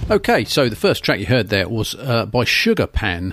Okay, so the first track you heard there was by Sugar Pan,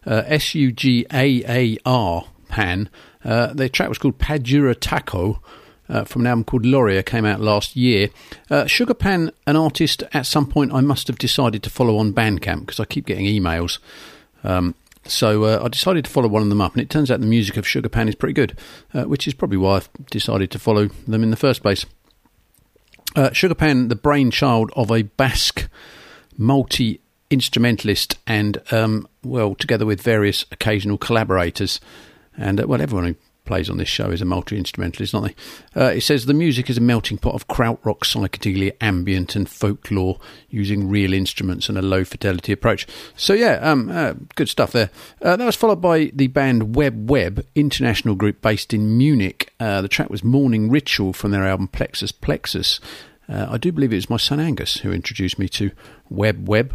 Sugaar Pan. The track was called Padura Taco, from an album called Loria, came out last year. Sugar Pan, an artist at some point I must have decided to follow on Bandcamp, because I keep getting emails. So I decided to follow one of them up, and it turns out the music of Sugar Pan is pretty good, which is probably why I've decided to follow them in the first place. Sugar Pan, the brainchild of a Basque multi-instrumentalist and, together with various occasional collaborators. And, everyone who plays on this show is a multi-instrumentalist, aren't they? It says the music is a melting pot of krautrock, psychedelia, ambient and folklore using real instruments and a low-fidelity approach. So, good stuff there. That was followed by the band Web, international group based in Munich. The track was Morning Ritual from their album Plexus Plexus. I do believe it was my son Angus who introduced me to Web.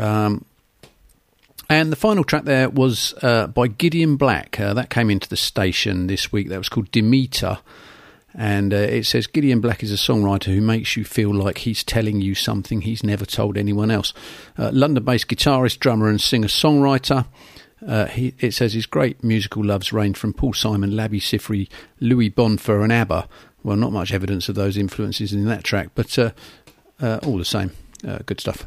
And the final track there was by Gideon Black. That came into the station this week. That was called Demeter. And it says Gideon Black is a songwriter who makes you feel like he's telling you something he's never told anyone else. London-based guitarist, drummer and singer-songwriter. It says his great musical loves range from Paul Simon, Labi Siffre, Louis Bonfer and ABBA. Well, not much evidence of those influences in that track, but all the same, good stuff.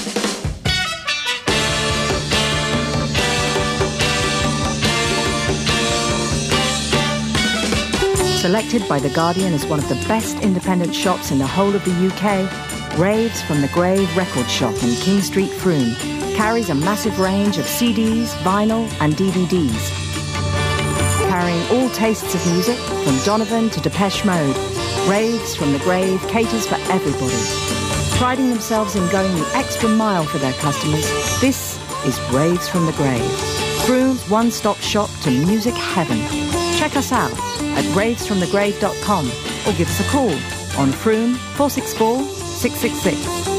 Selected by The Guardian as one of the best independent shops in the whole of the UK, Raves from the Grave Record Shop in King Street, Frome, carries a massive range of CDs, vinyl and DVDs. Carrying all tastes of music, from Donovan to Depeche Mode, Raves from the Grave caters for everybody. Priding themselves in going the extra mile for their customers, this is Raves from the Grave, Frome's one-stop shop to music heaven. Check us out at ravesfromthegrave.com or give us a call on Frome 464 666.